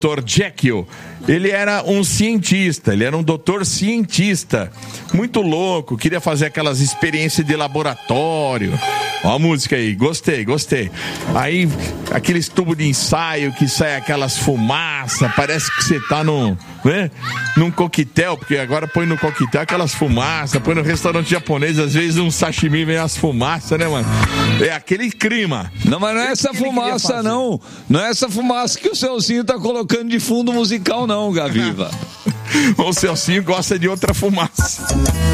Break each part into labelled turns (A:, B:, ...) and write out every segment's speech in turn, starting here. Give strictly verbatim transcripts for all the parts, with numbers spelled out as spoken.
A: doutor Jekyll, ele era um cientista, ele era um doutor cientista, muito louco, queria fazer aquelas experiências de laboratório. Ó a música aí, gostei, gostei. Aí, aqueles tubos de ensaio que sai aquelas fumaças, parece que você tá num, né, num coquetel, porque agora põe no coquetel aquelas fumaças, põe no restaurante japonês, às vezes um sashimi vem as fumaças, né, mano? É aquele clima.
B: Não, mas não é essa fumaça, não. Não é essa fumaça que o Celcinho tá colocando de fundo musical, não, Gaviva.
A: O Celcinho gosta de outra fumaça.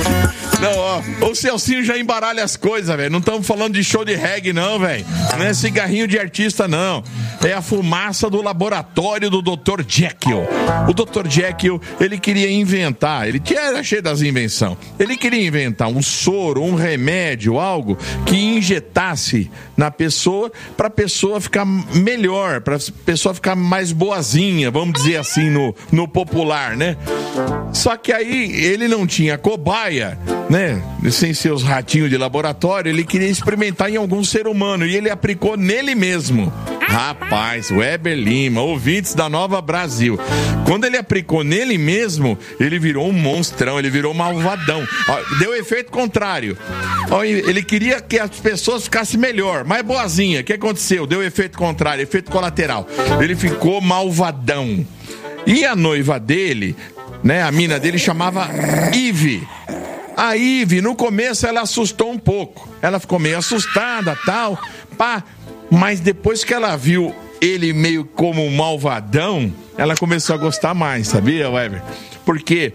A: Não, ó, o Celcinho já embaralha as coisas, velho. Não estamos falando de show de reggae, não, velho. Não é cigarrinho de artista, não. É a fumaça do laboratório do doutor Jekyll. O doutor Jekyll, ele queria inventar, ele era cheio das invenções. Ele queria inventar um soro, um remédio, algo que injetasse na pessoa para a pessoa ficar melhor, para a pessoa ficar mais boazinha, vamos dizer assim, no, no popular, né? Só que aí ele não tinha cobaia, né? Sem seus ratinhos de laboratório, ele queria experimentar em algum ser humano e ele aplicou nele mesmo. Rapaz, Weber Lima, ouvintes da Nova Brasil. Quando ele aplicou nele mesmo, ele virou um monstrão, ele virou um malvadão. Deu efeito contrário. Ele queria que as pessoas ficassem melhor, mais boazinha. O que aconteceu? Deu efeito contrário, efeito colateral. Ele ficou malvadão. E a noiva dele, né, a mina dele chamava Eve. A Eve, no começo, ela assustou um pouco. Ela ficou meio assustada, tal, pá. Mas depois que ela viu ele meio como um malvadão, ela começou a gostar mais, sabia, Weber? Porque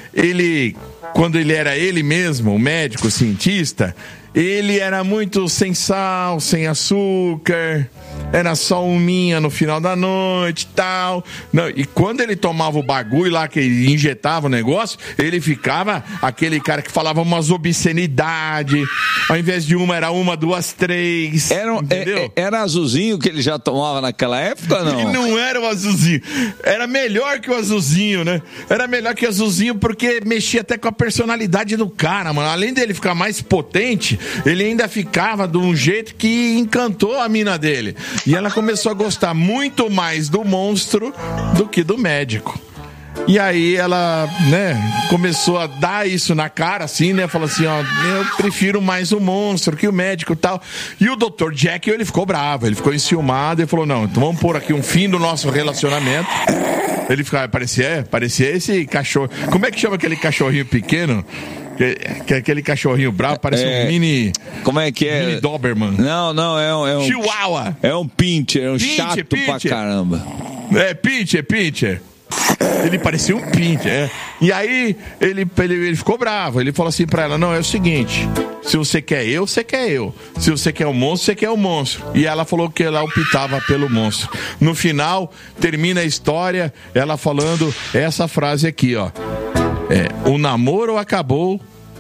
A: ele, quando ele era ele mesmo, o médico, o cientista, ele era muito sem sal, sem açúcar, era só uminha no final da noite e tal. Não, e quando ele tomava o bagulho lá, que ele injetava o negócio, ele ficava aquele cara que falava umas obscenidades. Ao invés de uma, era uma, duas, três.
B: Era, entendeu? É, era azulzinho que ele já tomava naquela época, não?
A: E não era o azulzinho. Era melhor que o azulzinho, né? Era melhor que o azulzinho porque mexia até com a personalidade do cara, mano. Além dele ficar mais potente, ele ainda ficava de um jeito que encantou a mina dele. E ela começou a gostar muito mais do monstro do que do médico. E aí ela, né, começou a dar isso na cara, assim, né? Falou assim, ó, eu prefiro mais o monstro que o médico e tal. E o doutor Jekyll, ele ficou bravo, ele ficou enciumado e falou, não, então vamos pôr aqui um fim do nosso relacionamento. Ele ficava, parecia, parecia esse cachorro. Como é que chama aquele cachorrinho pequeno? Que, que aquele cachorrinho bravo, parece é, um mini...
B: Como é que é?
A: Mini Doberman.
B: Não, não, é um... É um
A: Chihuahua.
B: É um pincher, é um
A: pincher,
B: chato
A: pincher.
B: pra caramba.
A: É, pincher, pincher. Ele parecia um pincher, é. E aí, ele, ele, ele ficou bravo. Ele falou assim pra ela, não, é o seguinte, se você quer eu, você quer eu. Se você quer o monstro, você quer o monstro. E ela falou que ela optava pelo monstro. No final, termina a história, ela falando essa frase aqui, ó. É, o namoro acabou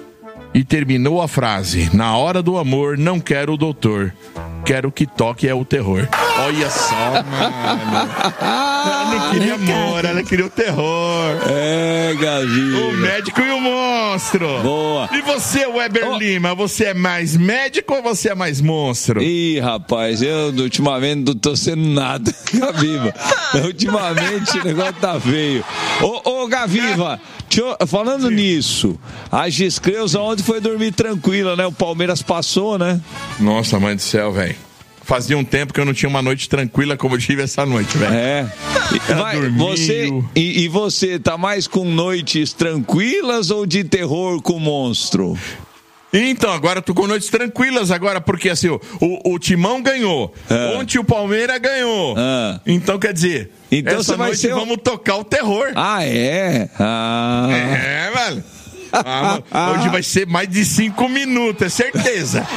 A: e terminou a frase. Na hora do amor, não quero o doutor. Quero que toque é o terror. Olha só, mano. Ela não queria amor, ela queria o terror.
B: É, Gavinho.
A: O médico e o monstro.
B: Boa.
A: E você, Weber oh. Lima, você é mais médico ou você é mais monstro?
B: Ih, rapaz, eu ultimamente não tô sendo nada, Gaviva. Ultimamente o negócio tá feio. Ô, ô Gaviva, eu, falando Sim. nisso, a Giscreuza ontem foi dormir tranquila, né? O Palmeiras passou, né?
A: Nossa, mãe do céu, velho. Fazia um tempo que eu não tinha uma noite tranquila como eu tive essa noite, velho.
B: É. E, vai, você, e, e você, tá mais com noites tranquilas ou de terror com monstro?
A: Então, agora eu tô com noites tranquilas agora, porque assim, o, o, o Timão ganhou. Ah. Ontem o Palmeiras ganhou. Ah. Então, quer dizer,
B: então
A: essa
B: vai
A: noite
B: ser
A: vamos tocar o terror.
B: Ah, é? Ah.
A: É, velho. Ah, hoje vai ser mais de cinco minutos, é certeza.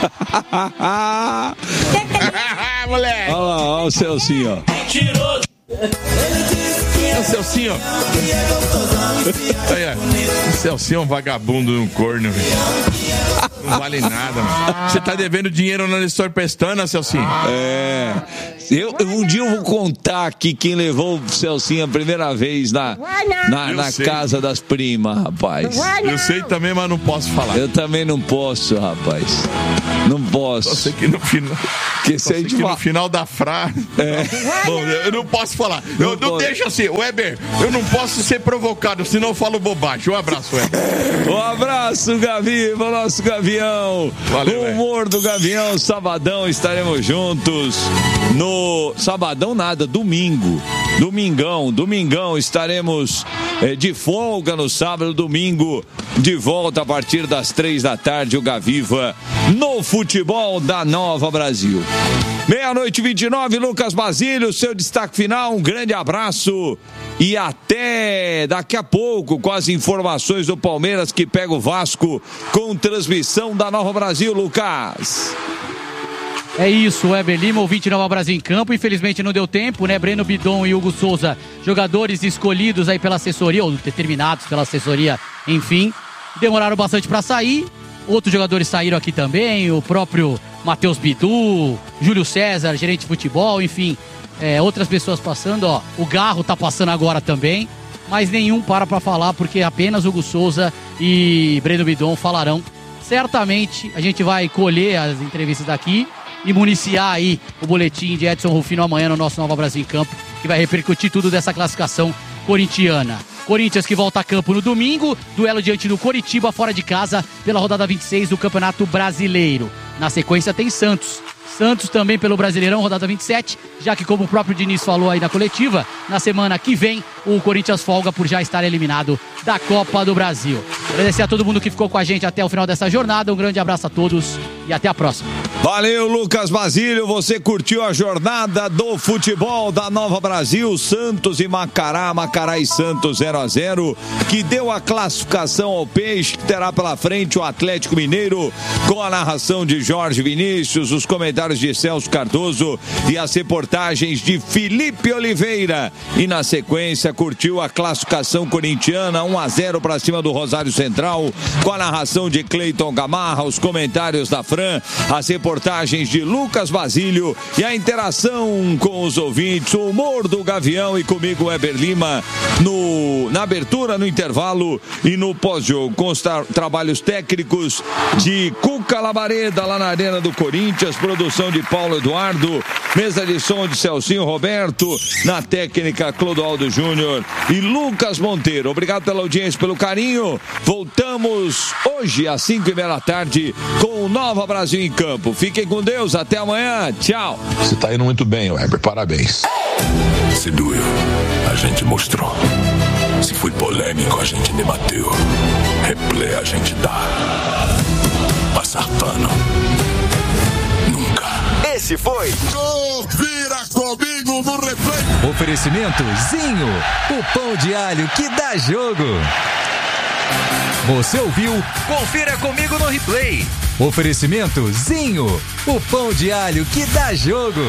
A: Moleque.
B: Olha lá, olha o Celcinho, ó.
A: Mentiroso. É o Celcinho, ó. Aí, ó. O Celcinho é um vagabundo, um corno, velho. Não vale nada, mano. Você tá devendo dinheiro na Nestor Pestana, Celcinho?
B: É. Eu, um dia eu vou contar aqui quem levou o Celcinho a primeira vez na, na, na casa das primas, rapaz.
A: Eu sei também, mas não posso falar.
B: Eu também não posso, rapaz. Não posso.
A: Só sei que no final.
B: Que sei
A: que no final da frase.
B: É.
A: Bom, eu não posso falar. Não, eu, não deixa assim, Weber. Eu não posso ser provocado, senão eu falo bobagem. Um abraço, Weber.
B: Um abraço, Gaviva, nosso Gavião.
A: Valeu,
B: o humor do Gavião, sabadão estaremos juntos. No sabadão nada, domingo. Domingão, domingão estaremos eh, de folga no sábado, domingo, de volta a partir das três da tarde, o Gaviva no futebol da Nova Brasil. Meia-noite e vinte e nove, Lucas Basílio, seu destaque final, um grande abraço e até daqui a pouco com as informações do Palmeiras que pega o Vasco com transmissão da Nova Brasil, Lucas.
C: É isso, Weber Lima, ouvinte Nova Brasil em campo. Infelizmente não deu tempo, né? Breno Bidon e Hugo Souza, jogadores escolhidos aí pela assessoria, ou determinados pela assessoria, enfim, demoraram bastante para sair. Outros jogadores saíram aqui também, o próprio Matheus Bidu, Júlio César, gerente de futebol, enfim, é, outras pessoas passando, ó. O Garro tá passando agora também, mas nenhum para para falar, porque apenas Hugo Souza e Breno Bidon falarão. Certamente a gente vai colher as entrevistas daqui e municiar aí o boletim de Edson Rufino amanhã no nosso Nova Brasil em Campo, que vai repercutir tudo dessa classificação corintiana. Corinthians que volta a campo no domingo, duelo diante do Coritiba fora de casa pela rodada vinte e seis do Campeonato Brasileiro. Na sequência tem Santos. Santos também pelo Brasileirão, rodada vinte e sete, já que como o próprio Diniz falou aí na coletiva, na semana que vem o Corinthians folga por já estar eliminado da Copa do Brasil. Agradecer a todo mundo que ficou com a gente até o final dessa jornada, um grande abraço a todos e até a próxima.
B: Valeu, Lucas Basílio, você curtiu a jornada do futebol da Nova Brasil, Santos e Macará, Macará e Santos zero a zero, que deu a classificação ao Peixe, que terá pela frente o Atlético Mineiro, com a narração de Jorge Vinícius, os comentários de Celso Cardoso e as reportagens de Felipe Oliveira. E na sequência curtiu a classificação corintiana, um a zero para cima do Rosário Central, com a narração de Cleiton Gamarra, os comentários da Fran, as reportagens de Lucas Basílio e a interação com os ouvintes, o humor do Gavião e comigo, Weber Lima, no, na abertura, no intervalo e no pós-jogo, com os tra- trabalhos técnicos de Cuca Labareda lá na Arena do Corinthians, produção de Paulo Eduardo, mesa de som de Celcinho Roberto, na técnica Clodoaldo Júnior e Lucas Monteiro. Obrigado pela audiência, pelo carinho. Voltamos hoje às cinco e meia da tarde com o Nova Brasil em Campo. Fiquem com Deus, até amanhã, tchau.
D: Você tá indo muito bem, Weber, parabéns.
E: Se doeu, a gente mostrou. Se foi polêmico, a gente debateu. Replay a gente dá. Passar pano. Nunca.
F: Esse foi
E: Confira comigo no replay.
G: Oferecimento Zinho, o pão de alho que dá jogo. Você ouviu Confira comigo no replay. Oferecimento Zinho, o pão de alho que dá jogo.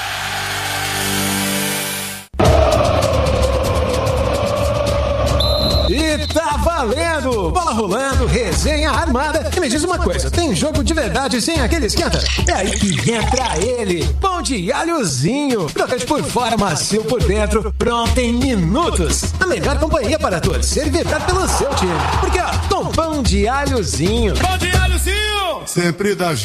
H: E tá valendo! Bola rolando, resenha armada. E me diz uma coisa, tem jogo de verdade sem aquele esquenta? É aí que entra ele, pão de alhozinho. Crocante por fora, macio por dentro, pronto em minutos. A melhor companhia para torcer e vibrar pelo seu time. Porque ó, com pão de alhozinho.
E: Pão de alhozinho!
D: Sempre dá